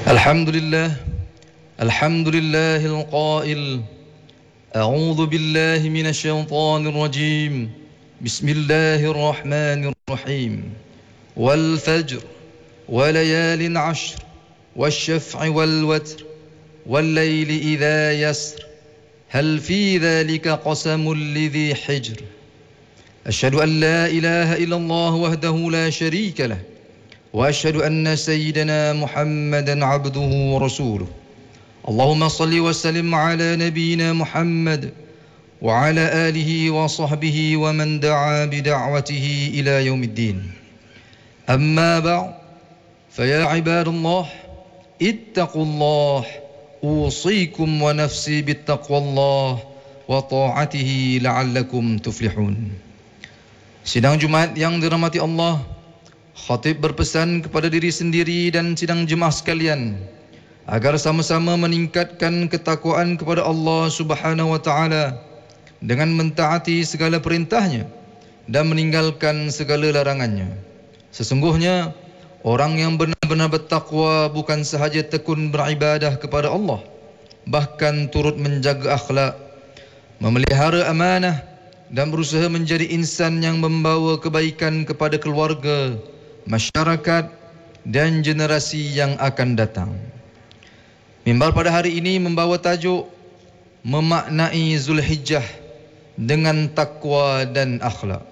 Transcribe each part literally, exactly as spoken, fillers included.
الحمد لله الحمد لله القائل أعوذ بالله من الشيطان الرجيم بسم الله الرحمن الرحيم والفجر وليال عشر والشفع والوتر والليل إذا يسر هل في ذلك قسم لذي حجر أشهد أن لا إله إلا الله وحده لا شريك له وأشهد أن سيدنا محمدا عبده ورسوله اللهم صل وسلم على نبينا محمد وعلى آله وصحبه ومن دعا بدعوته إلى يوم الدين أما بعد فيا عباد الله اتقوا الله أوصيكم ونفسي بالتقوى الله وطاعته لعلكم تفلحون. Sidang Jumaat yang dirahmati Allah, khatib berpesan kepada diri sendiri dan sidang jemaah sekalian agar sama-sama meningkatkan ketakwaan kepada Allah Subhanahu wa taala dengan mentaati segala perintahnya dan meninggalkan segala larangannya. Sesungguhnya orang yang benar-benar bertakwa bukan sahaja tekun beribadah kepada Allah, bahkan turut menjaga akhlak, memelihara amanah dan berusaha menjadi insan yang membawa kebaikan kepada keluarga, masyarakat dan generasi yang akan datang. Mimbar pada hari ini membawa tajuk memaknai Zulhijjah dengan takwa dan akhlak.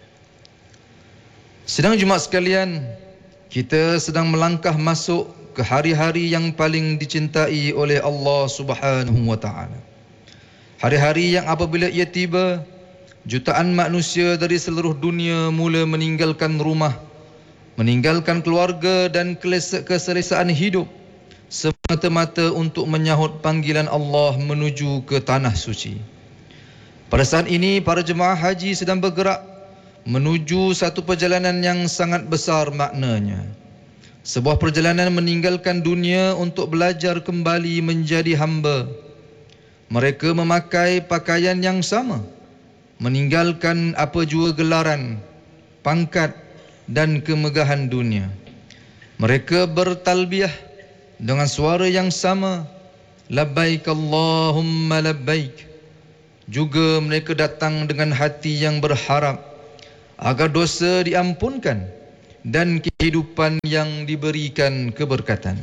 Sidang Jumaat sekalian, kita sedang melangkah masuk ke hari-hari yang paling dicintai oleh Allah Subhanahu wa taala. Hari-hari yang apabila ia tiba, jutaan manusia dari seluruh dunia mula meninggalkan rumah, meninggalkan keluarga dan keselesaan hidup semata-mata untuk menyahut panggilan Allah menuju ke tanah suci. Pada saat ini para jemaah haji sedang bergerak menuju satu perjalanan yang sangat besar maknanya. Sebuah perjalanan meninggalkan dunia untuk belajar kembali menjadi hamba. Mereka memakai pakaian yang sama, meninggalkan apa jua gelaran, pangkat dan kemegahan dunia. Mereka bertalbiyah dengan suara yang sama, labbaik Allahumma labbaik. Juga mereka datang dengan hati yang berharap agar dosa diampunkan dan kehidupan yang diberikan keberkatan.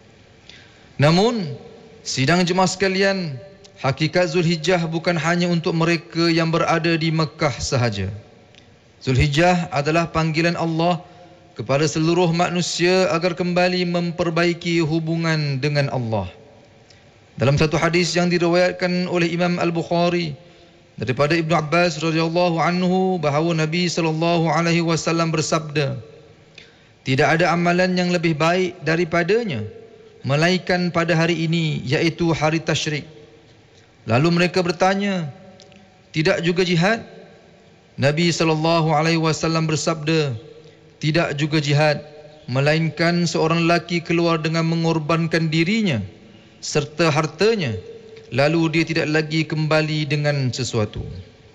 Namun, sidang jemaah sekalian, hakikat Zulhijjah bukan hanya untuk mereka yang berada di Mekah sahaja. Zulhijjah adalah panggilan Allah kepada seluruh manusia agar kembali memperbaiki hubungan dengan Allah. Dalam satu hadis yang diriwayatkan oleh Imam Al-Bukhari daripada Ibnu Abbas radhiyallahu anhu bahawa Nabi sallallahu alaihi wasallam bersabda, tidak ada amalan yang lebih baik daripadanya melainkan pada hari ini, iaitu hari tasyrik. Lalu mereka bertanya, tidak juga jihad? Nabi sallallahu alaihi wasallam bersabda, tidak juga jihad, melainkan seorang lelaki keluar dengan mengorbankan dirinya serta hartanya, lalu dia tidak lagi kembali dengan sesuatu.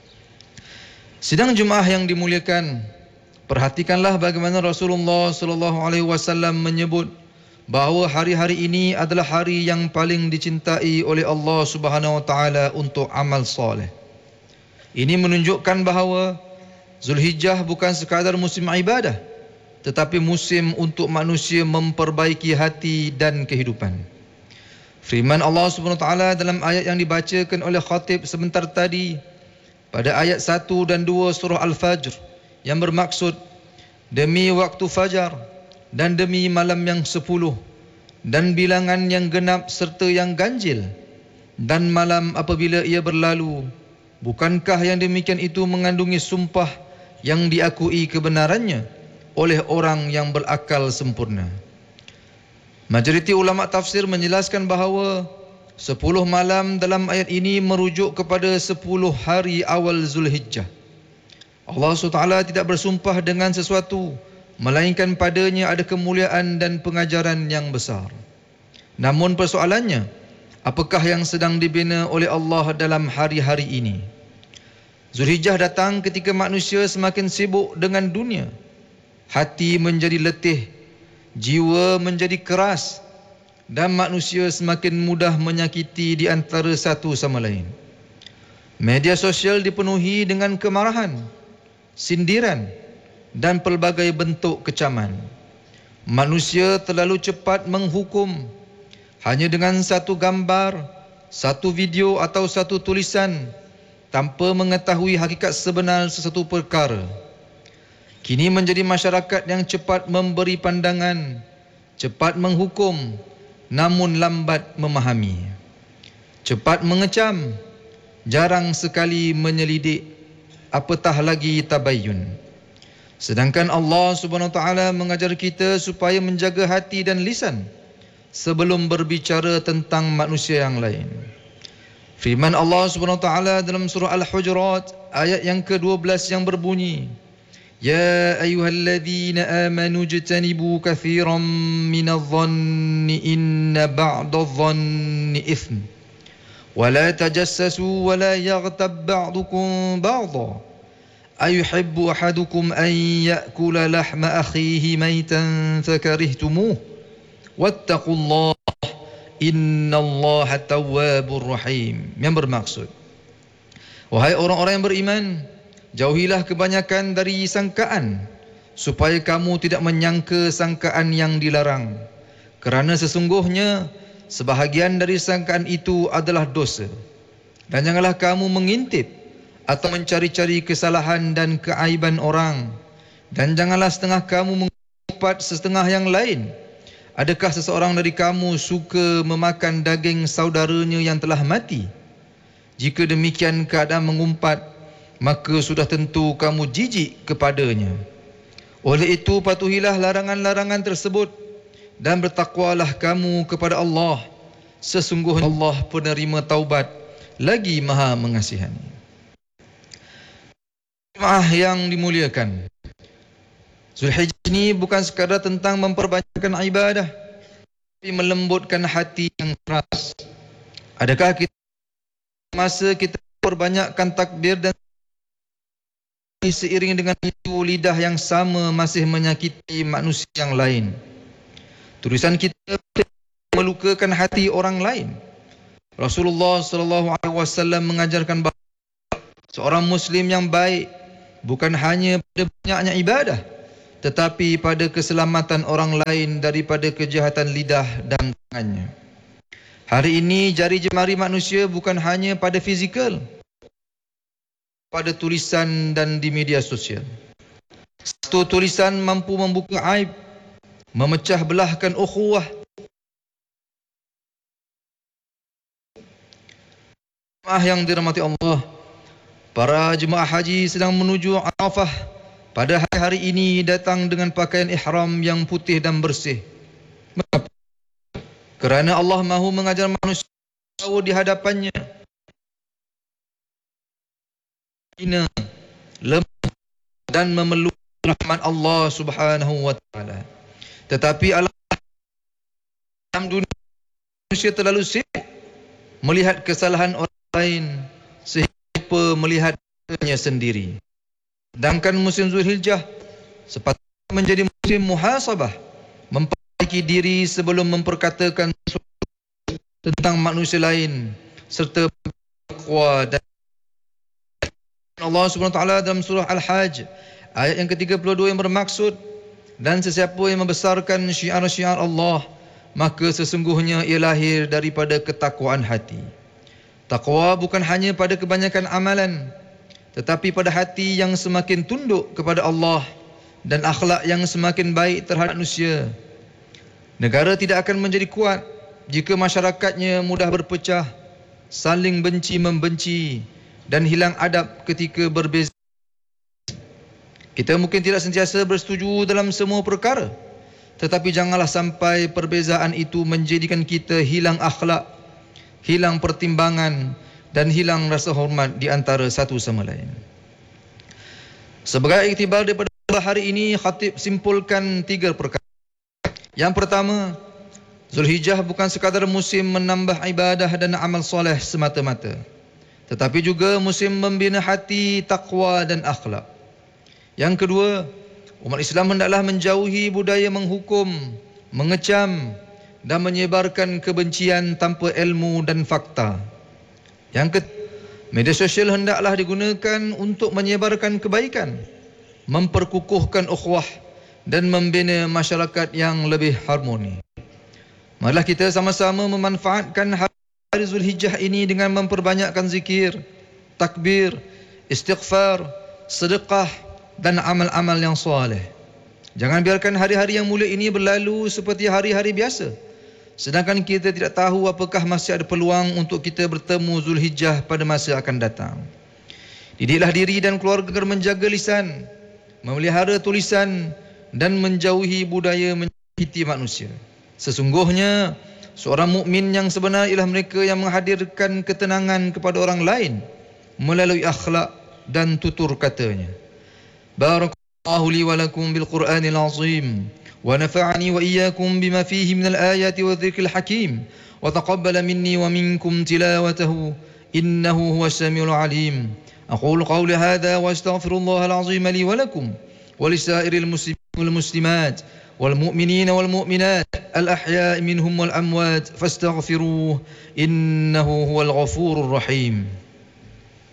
Sidang Jumaah yang dimuliakan, perhatikanlah bagaimana Rasulullah sallallahu alaihi wasallam menyebut bahawa hari-hari ini adalah hari yang paling dicintai oleh Allah Subhanahu wa taala untuk amal soleh. Ini menunjukkan bahawa Zulhijjah bukan sekadar musim ibadah, tetapi musim untuk manusia memperbaiki hati dan kehidupan. Firman Allah Subhanahu wa taala dalam ayat yang dibacakan oleh khatib sebentar tadi, pada ayat satu dan dua surah Al-Fajr, yang bermaksud, demi waktu fajar dan demi malam yang sepuluh dan bilangan yang genap serta yang ganjil dan malam apabila ia berlalu, bukankah yang demikian itu mengandungi sumpah yang diakui kebenarannya oleh orang yang berakal sempurna. Majoriti ulama tafsir menjelaskan bahawa sepuluh malam dalam ayat ini merujuk kepada sepuluh hari awal Zulhijjah. Allah subhanahu wa taala tidak bersumpah dengan sesuatu melainkan padanya ada kemuliaan dan pengajaran yang besar. Namun persoalannya, apakah yang sedang dibina oleh Allah dalam hari-hari ini? Zulhijjah datang ketika manusia semakin sibuk dengan dunia, hati menjadi letih, jiwa menjadi keras, dan manusia semakin mudah menyakiti di antara satu sama lain. Media sosial dipenuhi dengan kemarahan, sindiran dan pelbagai bentuk kecaman. Manusia terlalu cepat menghukum hanya dengan satu gambar, satu video atau satu tulisan tanpa mengetahui hakikat sebenar sesuatu perkara. Kini menjadi masyarakat yang cepat memberi pandangan, cepat menghukum, namun lambat memahami. Cepat mengecam, jarang sekali menyelidik, apatah lagi tabayyun. Sedangkan Allah Subhanahu Wa Taala mengajar kita supaya menjaga hati dan lisan sebelum berbicara tentang manusia yang lain. Firman Allah Subhanahu Wa Taala dalam surah Al-Hujurat ayat yang ke dua belas yang berbunyi, Ya ayyuhalladzina amanu jtanibu kathiran minadh-dhanni inna ba'dadh-dhanni ithm wa la tajassasu wa la yaghtab ba'dukum ba'dha ayuhibbu ahadukum an ya'kula lahma akhihi maytan fakarihtumuh wattaqullaha innallaha tawwabur rahim. Yang bermaksud, wahai orang-orang yang beriman, jauhilah kebanyakan dari sangkaan supaya kamu tidak menyangka sangkaan yang dilarang, kerana sesungguhnya sebahagian dari sangkaan itu adalah dosa. Dan janganlah kamu mengintip atau mencari-cari kesalahan dan keaiban orang, dan janganlah setengah kamu mengumpat setengah yang lain. Adakah seseorang dari kamu suka memakan daging saudaranya yang telah mati? Jika demikian keadaan mengumpat, maka sudah tentu kamu jijik kepadanya. Oleh itu patuhilah larangan-larangan tersebut dan bertakwalah kamu kepada Allah. Sesungguhnya Allah penerima taubat lagi Maha mengasihani. Jemaah yang dimuliakan, Zulhijjah ini bukan sekadar tentang memperbanyakkan ibadah, tapi melembutkan hati yang keras. Adakah kita masa kita perbanyakkan takbir dan seiring dengan itu lidah yang sama masih menyakiti manusia yang lain? Tulisan kita melukakan hati orang lain. Rasulullah sallallahu alaihi wasallam mengajarkan bahawa seorang muslim yang baik bukan hanya pada banyaknya ibadah, tetapi pada keselamatan orang lain daripada kejahatan lidah dan tangannya. Hari ini jari jemari manusia bukan hanya pada fizikal, pada tulisan dan di media sosial. Satu tulisan mampu membuka aib, memecah belahkan ukhuwah. Jemaah yang dirahmati Allah, para jemaah haji sedang menuju Arafah pada hari-hari ini datang dengan pakaian ihram yang putih dan bersih. Mengapa? Kerana Allah mahu mengajar manusia di hadapannya hina, lemah dan memeluk rahmat Allah Subhanahu wa taala. Tetapi dalam dunia manusia terlalu sibuk melihat kesalahan orang lain sehingga melihatnya sendiri. Sedangkan musim Zulhijjah sepatutnya menjadi musim muhasabah, memperbaiki diri sebelum memperkatakan tentang manusia lain serta bertakwa. Dan Allah Subhanahu wa taala dalam surah Al-Hajj ayat yang ke tiga puluh dua yang bermaksud, dan sesiapa yang membesarkan syiar-syiar Allah, maka sesungguhnya ia lahir daripada ketakwaan hati. Takwa bukan hanya pada kebanyakan amalan, tetapi pada hati yang semakin tunduk kepada Allah dan akhlak yang semakin baik terhadap manusia. Negara tidak akan menjadi kuat jika masyarakatnya mudah berpecah, saling benci-membenci dan hilang adab ketika berbeza. Kita mungkin tidak sentiasa bersetuju dalam semua perkara, tetapi janganlah sampai perbezaan itu menjadikan kita hilang akhlak, hilang pertimbangan dan hilang rasa hormat di antara satu sama lain. Sebagai iktibar daripada hari ini, khatib simpulkan tiga perkara. Yang pertama, Zulhijjah bukan sekadar musim menambah ibadah dan amal soleh semata-mata, tetapi juga musim membina hati, takwa dan akhlak. Yang kedua, umat Islam hendaklah menjauhi budaya menghukum, mengecam dan menyebarkan kebencian tanpa ilmu dan fakta. Yang ketiga, media sosial hendaklah digunakan untuk menyebarkan kebaikan, memperkukuhkan ukhuwah dan membina masyarakat yang lebih harmoni. Marilah kita sama-sama memanfaatkan hari Zulhijjah ini dengan memperbanyakkan zikir, takbir, istighfar, sedekah dan amal-amal yang soleh. Jangan biarkan hari-hari yang mulia ini berlalu seperti hari-hari biasa, sedangkan kita tidak tahu apakah masih ada peluang untuk kita bertemu Zulhijjah pada masa akan datang. Didiklah diri dan keluarga agar menjaga lisan, memelihara tulisan dan menjauhi budaya menyakiti manusia. Sesungguhnya seorang mukmin yang sebenar ialah mereka yang menghadirkan ketenangan kepada orang lain melalui akhlak dan tutur katanya. Barakallahu li wa lakum bil Qur'anil azim wa nafa'ani wa iyyakum bima fihi minal ayati wa dhikril hakim wa taqabbala minni wa minkum tilawatahu innahu huwas samiul alim. Aqulu qawli hadha wa astaghfirullahal azim li wa lakum wa lisairil muslimin wal muslimat wal mu'minin wal mu'minat al ahya'i minhum wal amwat fastaghfiruhu innahu huwal ghafurur rahim.